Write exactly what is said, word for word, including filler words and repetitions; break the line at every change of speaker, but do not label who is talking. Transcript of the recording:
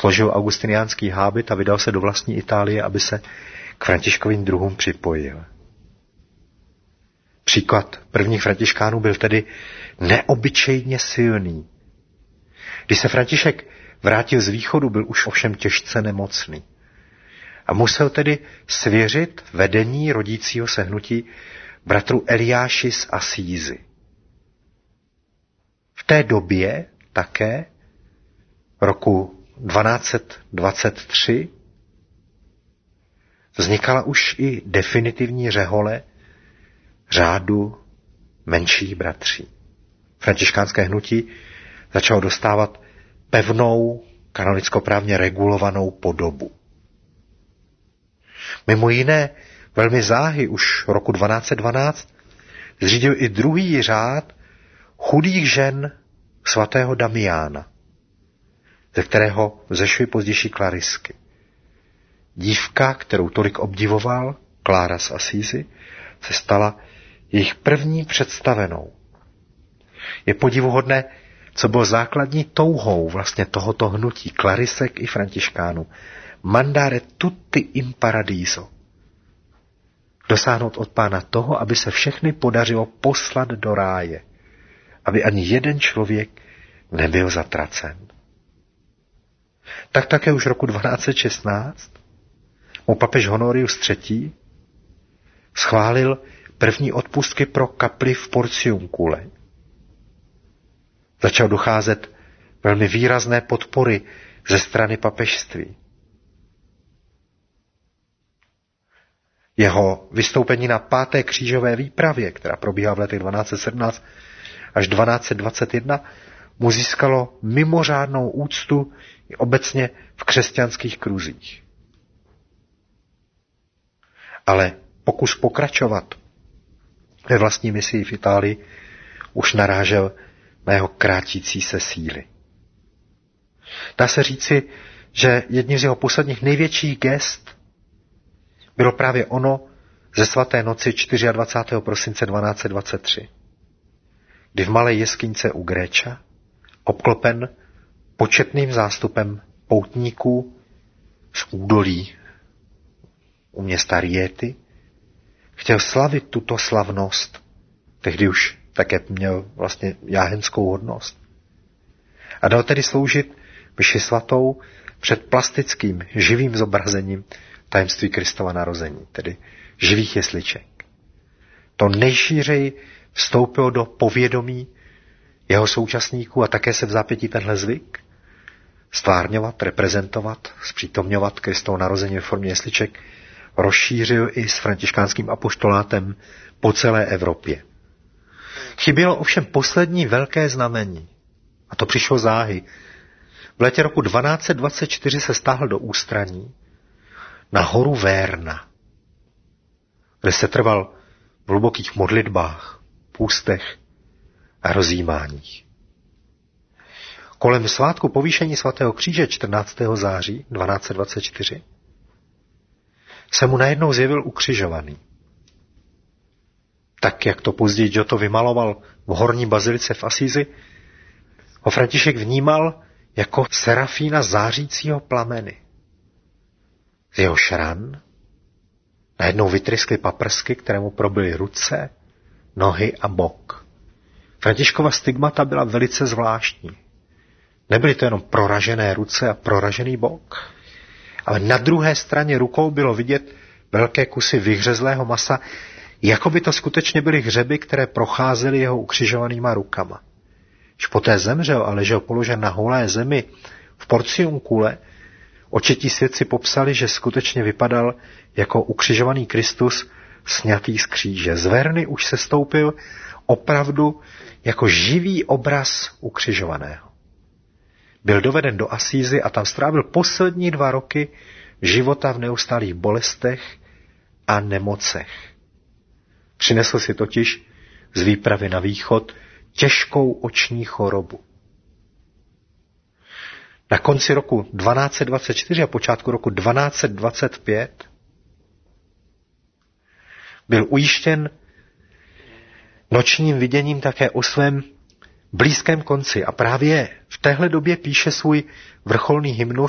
složil augustiniánský hábit a vydal se do vlastní Itálie, aby se k Františkovým druhům připojil. Příklad prvních františkánů byl tedy neobyčejně silný. Když se František vrátil z východu, byl už ovšem těžce nemocný. A musel tedy svěřit vedení rodícího se hnutí bratru Eliáši z Asízy. V té době také roku dvanáct dvacet tři vznikala už i definitivní řehole řádu menších bratří. Františkánské hnutí začalo dostávat pevnou, kanonickoprávně regulovanou podobu. Mimo jiné, velmi záhy už roku dvanáct dvanáct zřídil i druhý řád chudých žen svatého Damiána, ze kterého vzešly pozdější klarisky. Dívka, kterou tolik obdivoval, Klára z Asízy, se stala jejich první představenou. Je podivuhodné, co bylo základní touhou vlastně tohoto hnutí klarisek i františkánů. Mandare tutti in paradiso. Dosáhnout od Pána toho, aby se všechny podařilo poslat do ráje. Aby ani jeden člověk nebyl zatracen. Tak také už roku dvanáct šestnáct mu papež Honorius třetí. schválil první odpustky pro kapli v Porciuncule. Začal docházet velmi výrazné podpory ze strany papežství. Jeho vystoupení na páté křížové výpravě, která probíhá v letech dvanáct sedmnáct až dvanáct dvacet jedna, mu získalo mimořádnou úctu i obecně v křesťanských kruzích. Ale pokus pokračovat ve vlastní misii v Itálii už narážel na jeho krátící se síly. Dá se říci, že jedním z jeho posledních největších gest bylo právě ono ze svaté noci dvacátého čtvrtého prosince dvanáct dvacet tři, kdy v malé jeskyňce u Gréča, obklopen početným zástupem poutníků z údolí u města Rieti, chtěl slavit tuto slavnost, tehdy už také měl vlastně jáhenskou hodnost. A dal tedy sloužit mši svatou před plastickým, živým zobrazením tajemství Kristova narození, tedy živých jesliček. To nejšířeji vstoupilo do povědomí jeho současníků a také se v zápětí tenhle zvyk stvárňovat, reprezentovat, zpřítomňovat Kristovo narození ve formě jesliček rozšířil i s františkánským apoštolátem po celé Evropě. Chybělo ovšem poslední velké znamení, a to přišlo záhy. V létě roku dvanáct dvacet čtyři se stáhl do ústraní na horu Verna, kde se trval v hlubokých modlitbách, půstech a rozjímáních. Kolem svátku povýšení svatého kříže čtrnáctého září dvanáct dvacet čtyři se mu najednou zjevil ukřižovaný. Tak, jak to později Giotto vymaloval v horní bazilice v Asízi, ho František vnímal jako serafína zářícího plameny. Z jeho šran najednou vytryskly paprsky, které mu probily ruce, nohy a bok. Františkova stigmata byla velice zvláštní. Nebyly to jenom proražené ruce a proražený bok, ale na druhé straně rukou bylo vidět velké kusy vyhřezlého masa, jako by to skutečně byly hřeby, které procházely jeho ukřižovanýma rukama. Když poté zemřel a ležel položen na holé zemi v Porciuncule, očetí svědci popsali, že skutečně vypadal jako ukřižovaný Kristus sňatý z kříže. Z Verny už se stoupil opravdu jako živý obraz ukřižovaného. Byl doveden do Asízy a tam strávil poslední dva roky života v neustálých bolestech a nemocech. Přinesl si totiž z výpravy na východ těžkou oční chorobu. Na konci roku dvanáct dvacet čtyři a počátku roku dvanáct dvacet pět byl ujištěn nočním viděním také o svém blízkém konci a právě v téhle době píše svůj vrcholný hymnus